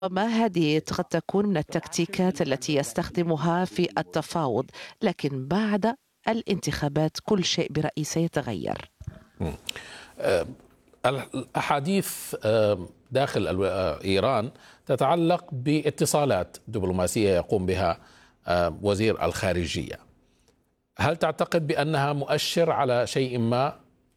ربما هذه قد تكون من التكتيكات التي يستخدمها في التفاوض، لكن بعد الانتخابات كل شيء برأيي سيتغير. آه، الأحاديث داخل إيران تتعلق باتصالات دبلوماسية يقوم بها وزير الخارجية. هل تعتقد بأنها مؤشر على شيء ما؟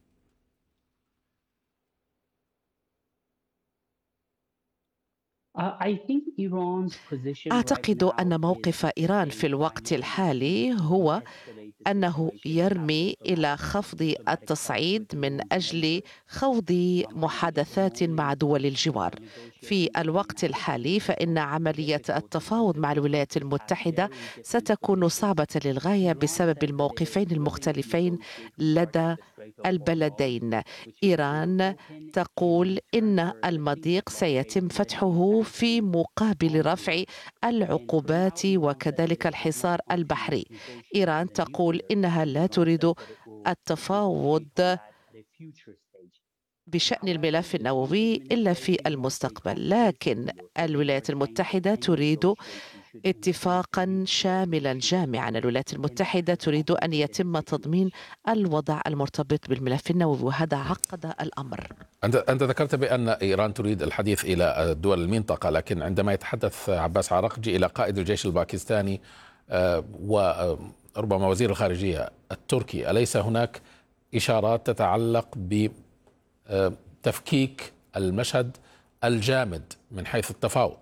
أعتقد أن موقف إيران في الوقت الحالي هو أنه يرمي إلى خفض التصعيد من أجل خوض محادثات مع دول الجوار. في الوقت الحالي فإن عملية التفاوض مع الولايات المتحدة ستكون صعبة للغاية بسبب الموقفين المختلفين لدى البلدين. إيران تقول إن المضيق سيتم فتحه في مقابل رفع العقوبات وكذلك الحصار البحري. إيران تقول إنها لا تريد التفاوض بشأن الملف النووي إلا في المستقبل، لكن الولايات المتحدة تريد اتفاقا شاملا جامعا. الولايات المتحدة تريد أن يتم تضمين الوضع المرتبط بالملف النووي، وهذا عقد الأمر. أنت ذكرت بأن إيران تريد الحديث إلى دول المنطقة، لكن عندما يتحدث عباس عراقجي إلى قائد الجيش الباكستاني وربما وزير الخارجية التركي، أليس هناك إشارات تتعلق بتفكيك المشهد الجامد من حيث التفاوض؟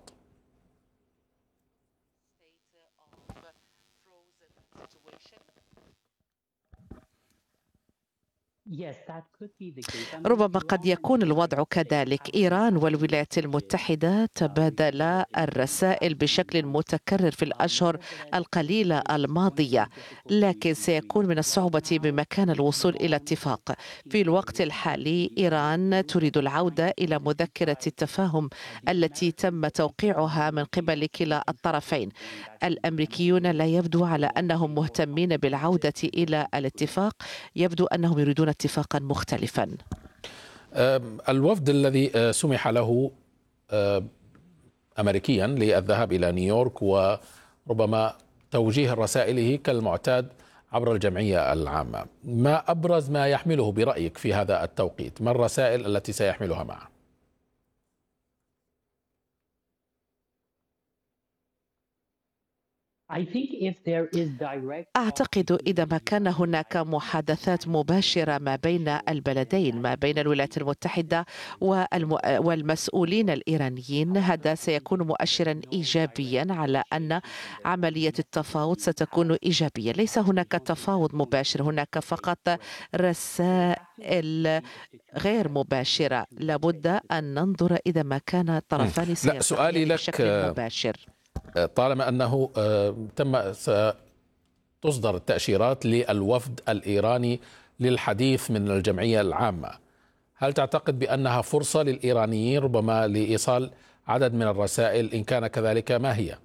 ربما قد يكون الوضع كذلك. إيران والولايات المتحدة تبادلا الرسائل بشكل متكرر في الأشهر القليلة الماضية، لكن سيكون من الصعوبة بمكان الوصول إلى اتفاق. في الوقت الحالي إيران تريد العودة إلى مذكرة التفاهم التي تم توقيعها من قبل كلا الطرفين. الأمريكيون لا يبدو على أنهم مهتمين بالعودة إلى الاتفاق، يبدو أنهم يريدون اتفاقا مختلفا. الوفد الذي سمح له أمريكيا للذهاب إلى نيويورك وربما توجيه رسائله كالمعتاد عبر الجمعية العامة، ما أبرز ما يحمله برأيك في هذا التوقيت؟ ما الرسائل التي سيحملها معه؟ أعتقد إذا ما كان هناك محادثات مباشرة ما بين البلدين، ما بين الولايات المتحدة والمسؤولين الإيرانيين، هذا سيكون مؤشرا إيجابيا على أن عملية التفاوض ستكون إيجابية. ليس هناك تفاوض مباشر، هناك فقط رسائل غير مباشرة. لابد أن ننظر إذا ما كان الطرفان سؤالي لك بشكل مباشر. طالما أنه تصدر التأشيرات للوفد الإيراني للحديث من الجمعية العامة، هل تعتقد بأنها فرصة للإيرانيين ربما لإيصال عدد من الرسائل؟ إن كان كذلك ما هي؟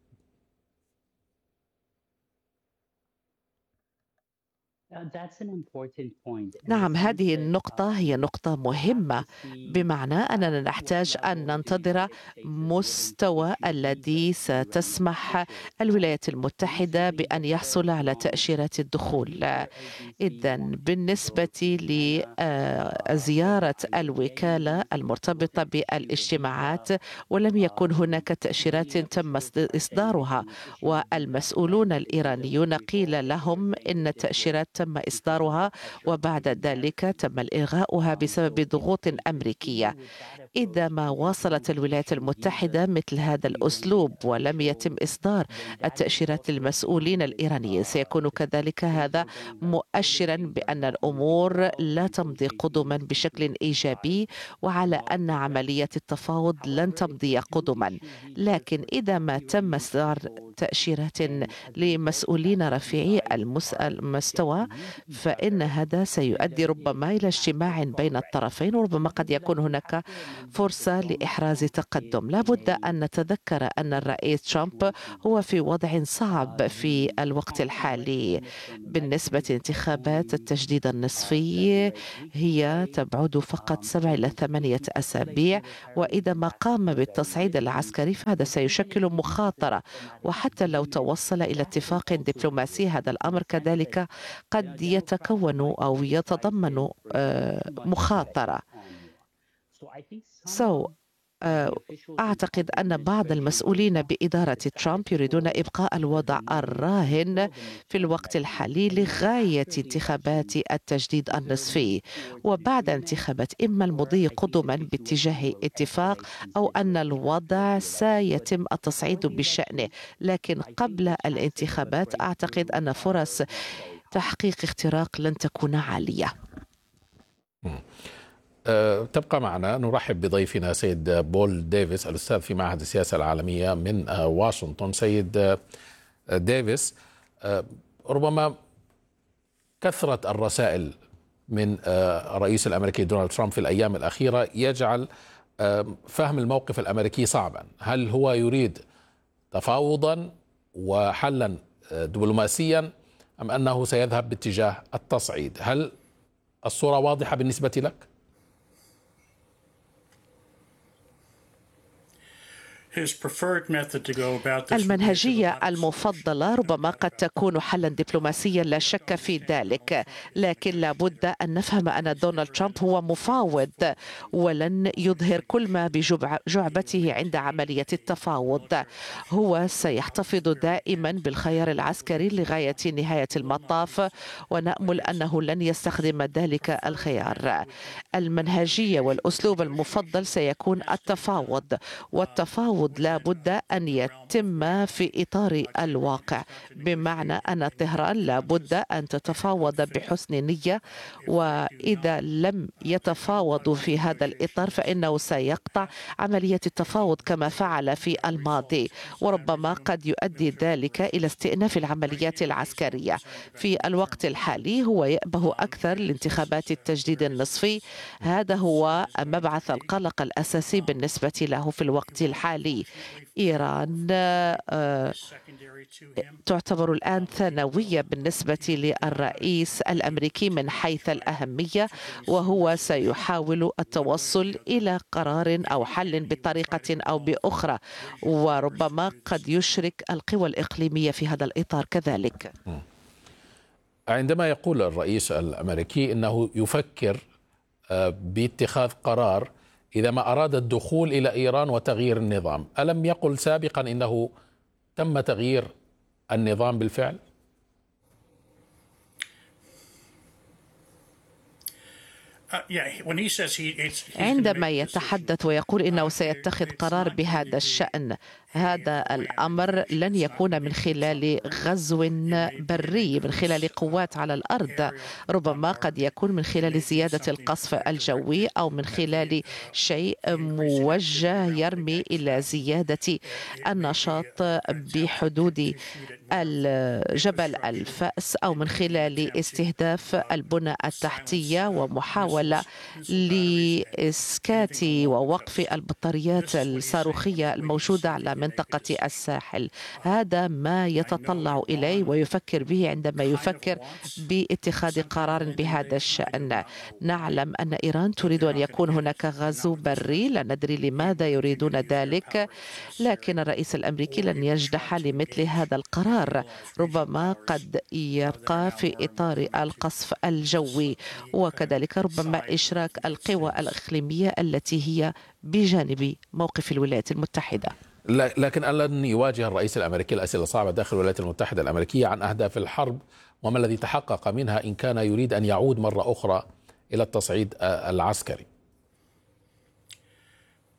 نعم، هذه النقطة هي نقطة مهمة، بمعنى أننا نحتاج أن ننتظر مستوى الذي ستسمح الولايات المتحدة بأن يحصل على تأشيرات الدخول. إذن بالنسبة لزيارة الوكالة المرتبطة بالاجتماعات، ولم يكن هناك تأشيرات تم إصدارها، والمسؤولون الإيرانيون قيل لهم إن التأشيرات تم إصدارها وبعد ذلك تم إلغاؤها بسبب ضغوط أمريكية. إذا ما واصلت الولايات المتحدة مثل هذا الأسلوب ولم يتم إصدار التأشيرات للمسؤولين الإيرانيين، سيكون كذلك هذا مؤشرا بأن الأمور لا تمضي قدما بشكل إيجابي، وعلى أن عملية التفاوض لن تمضي قدما. لكن إذا ما تم إصدار تأشيرات لمسؤولين رفيعي المستوى، فإن هذا سيؤدي ربما إلى اجتماع بين الطرفين، وربما قد يكون هناك فرصة لإحراز تقدم. لا بد أن نتذكر أن الرئيس ترامب هو في وضع صعب في الوقت الحالي. بالنسبة لانتخابات التجديد النصفي هي تبعد فقط 7 إلى 8 أسابيع، وإذا ما قام بالتصعيد العسكري فهذا سيشكل مخاطرة، وحتى لو توصل إلى اتفاق دبلوماسي هذا الأمر كذلك قد يتكون أو يتضمن مخاطرة. أعتقد أن بعض المسؤولين بإدارة ترامب يريدون إبقاء الوضع الراهن في الوقت الحالي لغاية انتخابات التجديد النصفي، وبعد انتخابات إما المضي قدما باتجاه اتفاق أو أن الوضع سيتم التصعيد بشأنه. لكن قبل الانتخابات أعتقد أن فرص تحقيق اختراق لن تكون عالية. تبقى معنا. نرحب بضيفنا سيد بول ديفيس، الأستاذ في معهد السياسة العالمية من واشنطن. سيد ديفيس، ربما كثرة الرسائل من الرئيس الأمريكي دونالد ترامب في الأيام الأخيرة يجعل فهم الموقف الأمريكي صعبا. هل هو يريد تفاوضا وحلا دبلوماسيا أم أنه سيذهب باتجاه التصعيد؟ هل الصورة واضحة بالنسبة لك؟ المنهجية المفضلة ربما قد تكون حلا دبلوماسيا، لا شك في ذلك، لكن لابد أن نفهم أن دونالد ترامب هو مفاوض ولن يظهر كل ما بجعبته عند عملية التفاوض. هو سيحتفظ دائما بالخيار العسكري لغاية نهاية المطاف، ونأمل أنه لن يستخدم ذلك الخيار. المنهجية والأسلوب المفضل سيكون التفاوض، والتفاوض لا بد أن يتم في إطار الواقع، بمعنى أن طهران لا بد أن تتفاوض بحسن نية، وإذا لم يتفاوضوا في هذا الإطار فإنه سيقطع عملية التفاوض كما فعل في الماضي، وربما قد يؤدي ذلك إلى استئناف العمليات العسكرية. في الوقت الحالي هو يأبه أكثر لانتخابات التجديد النصفي، هذا هو مبعث القلق الأساسي بالنسبة له في الوقت الحالي. إيران تعتبر الآن ثانوية بالنسبة للرئيس الأمريكي من حيث الأهمية، وهو سيحاول التوصل إلى قرار أو حل بطريقة أو بأخرى، وربما قد يشرك القوى الإقليمية في هذا الإطار كذلك. عندما يقول الرئيس الأمريكي أنه يفكر باتخاذ قرار إذا ما أراد الدخول إلى إيران وتغيير النظام، ألم يقل سابقا إنه تم تغيير النظام بالفعل؟ عندما يتحدث ويقول إنه سيتخذ قرار بهذا الشأن، هذا الأمر لن يكون من خلال غزو بري، من خلال قوات على الأرض، ربما قد يكون من خلال زيادة القصف الجوي أو من خلال شيء موجه يرمي إلى زيادة النشاط بحدود الجبل الفأس، أو من خلال استهداف البنى التحتية ومحاولة لإسكات ووقف البطاريات الصاروخية الموجودة على منطقة الساحل. هذا ما يتطلع إليه ويفكر به عندما يفكر باتخاذ قرار بهذا الشأن. نعلم أن إيران تريد أن يكون هناك غزو بري، لا ندري لماذا يريدون ذلك، لكن الرئيس الأمريكي لن يجدح لمثل هذا القرار، ربما قد يبقى في إطار القصف الجوي، وكذلك ربما إشراك القوى الإقليمية التي هي بجانب موقف الولايات المتحدة. لكن ألن يواجه الرئيس الأمريكي الأسئلة الصعبة داخل الولايات المتحدة الأمريكية عن أهداف الحرب وما الذي تحقق منها إن كان يريد أن يعود مرة أخرى إلى التصعيد العسكري؟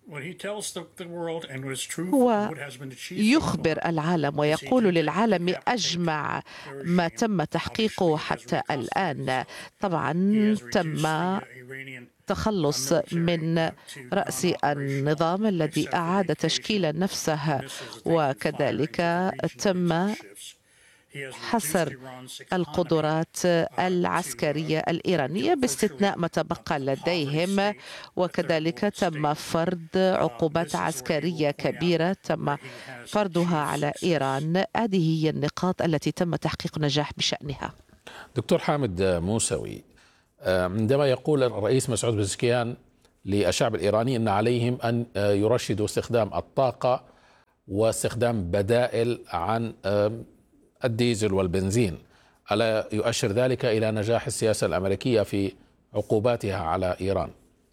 هو يخبر العالم ويقول للعالم أجمع ما تم تحقيقه حتى الآن. طبعا تم التخلص من رأس النظام الذي أعاد تشكيل نفسه، وكذلك تم حصر القدرات العسكرية الإيرانية باستثناء ما تبقى لديهم، وكذلك تم فرض عقوبات عسكرية كبيرة تم فرضها على إيران. هذه هي النقاط التي تم تحقيق نجاح بشأنها. دكتور حامد موسوي، عندما يقول الرئيس مسعود بزكيان للشعب الإيراني أن عليهم أن يرشدوا استخدام الطاقة واستخدام بدائل عن الديزل والبنزين، ألا يؤشر ذلك إلى نجاح السياسة الأمريكية في عقوباتها على إيران؟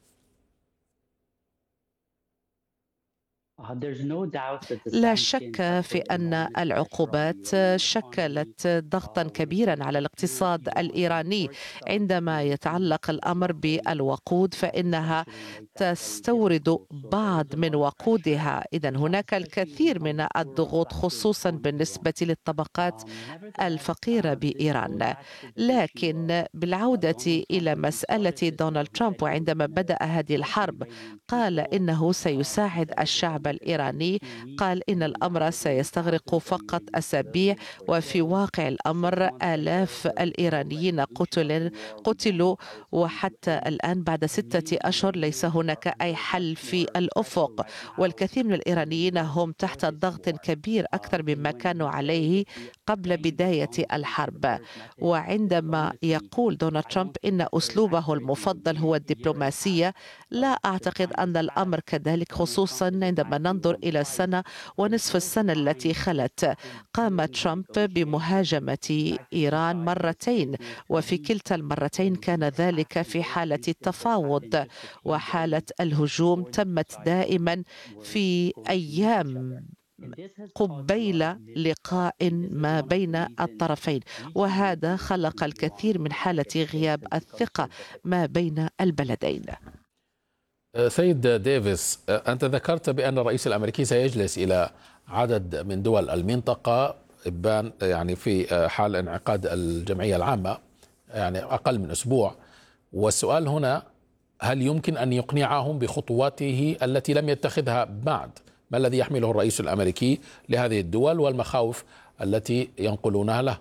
لا شك في أن العقوبات شكلت ضغطا كبيرا على الاقتصاد الإيراني. عندما يتعلق الأمر بالوقود فإنها تستورد بعض من وقودها، إذن هناك الكثير من الضغوط خصوصا بالنسبة للطبقات الفقيرة بإيران. لكن بالعودة إلى مسألة دونالد ترامب، وعندما بدأ هذه الحرب قال إنه سيساعد الشعب الإيراني، قال إن الأمر سيستغرق فقط أسابيع، وفي واقع الأمر آلاف الإيرانيين قتلوا، وحتى الآن بعد 6 أشهر ليس هناك أي حل في الأفق، والكثير من الإيرانيين هم تحت ضغط كبير أكثر مما كانوا عليه قبل بداية الحرب. وعندما يقول دونالد ترامب إن أسلوبه المفضل هو الدبلوماسية، لا أعتقد أن الأمر كذلك، خصوصا عندما ننظر إلى ونصف السنة التي خلت. قام ترامب بمهاجمة إيران مرتين، وفي كلتا المرتين كان ذلك في حالة التفاوض، وحالة الهجوم تمت دائما في أيام قبيل لقاء ما بين الطرفين، وهذا خلق الكثير من حالة غياب الثقة ما بين البلدين. سيد ديفيس، أنت ذكرت بأن الرئيس الأمريكي سيجلس إلى عدد من دول المنطقة يعني في حال انعقاد الجمعية العامة، يعني أقل من أسبوع، والسؤال هنا هل يمكن أن يقنعهم بخطواته التي لم يتخذها بعد؟ ما الذي يحمله الرئيس الأمريكي لهذه الدول والمخاوف التي ينقلونها له؟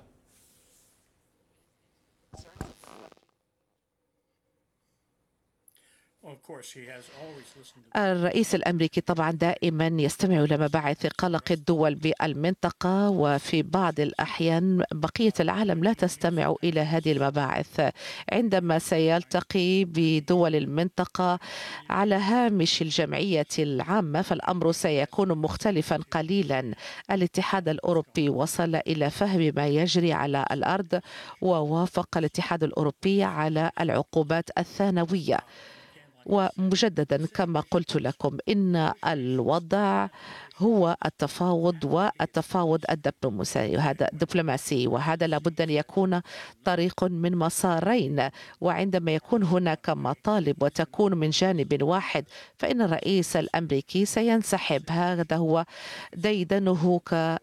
الرئيس الأمريكي طبعا دائما يستمع إلى مباعث قلق الدول بالمنطقة، وفي بعض الأحيان بقية العالم لا تستمع إلى هذه المباعث. عندما سيلتقي بدول المنطقة على هامش الجمعية العامة فالأمر سيكون مختلفا قليلا. الاتحاد الأوروبي وصل إلى فهم ما يجري على الأرض، ووافق الاتحاد الأوروبي على العقوبات الثانوية. ومجددا كما قلت لكم إن الوضع هو التفاوض الدبلوماسي، وهذا لابد أن يكون طريق من مسارين. وعندما يكون هناك مطالب وتكون من جانب واحد فإن الرئيس الأمريكي سينسحب. هذا هو ديدنه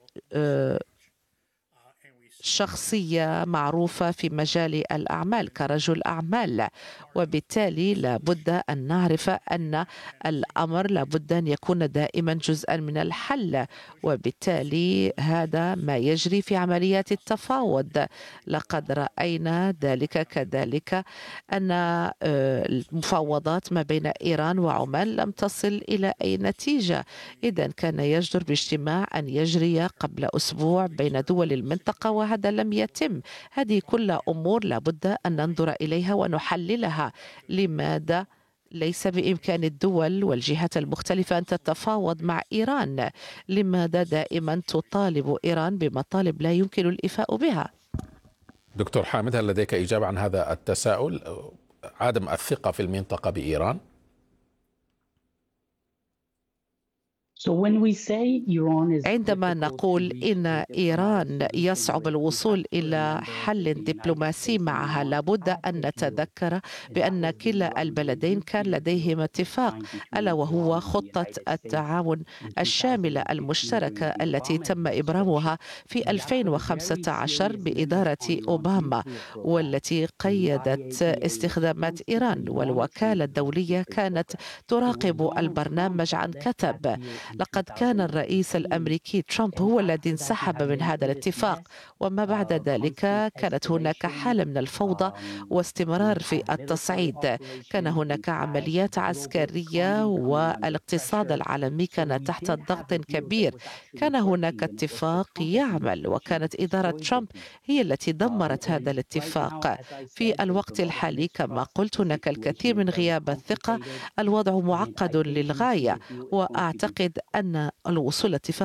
شخصية معروفة في مجال الأعمال كرجل أعمال، وبالتالي لابد أن نعرف أن الأمر لابد أن يكون دائما جزءا من الحل، وبالتالي هذا ما يجري في عمليات التفاوض. لقد رأينا ذلك كذلك أن المفاوضات ما بين إيران وعمان لم تصل إلى أي نتيجة. إذن كان يجدر باجتماع أن يجري قبل أسبوع بين دول المنطقة وهذا لم يتم. هذه كلها أمور لابد أن ننظر إليها ونحللها. لماذا ليس بإمكان الدول والجهات المختلفة أن تتفاوض مع إيران؟ لماذا دائما تطالب إيران بمطالب لا يمكن الإيفاء بها؟ دكتور حامد، هل لديك إجابة عن هذا التساؤل، عدم الثقة في المنطقة بإيران؟ عندما نقول إن إيران يصعب الوصول إلى حل دبلوماسي معها، لابد أن نتذكر بأن كلا البلدين كان لديهما اتفاق، ألا وهو خطة التعاون الشاملة المشتركة التي تم إبرامها في 2015 بإدارة أوباما، والتي قيدت استخدامات إيران. والوكالة الدولية كانت تراقب البرنامج عن كثب. لقد كان الرئيس الأمريكي ترامب هو الذي انسحب من هذا الاتفاق، وما بعد ذلك كانت هناك حالة من الفوضى واستمرار في التصعيد. كان هناك عمليات عسكرية والاقتصاد العالمي كان تحت ضغط كبير. كان هناك اتفاق يعمل، وكانت إدارة ترامب هي التي دمرت هذا الاتفاق. في الوقت الحالي كما قلت هناك الكثير من غياب الثقة، الوضع معقد للغاية، وأعتقد أن الوصول لاتفاق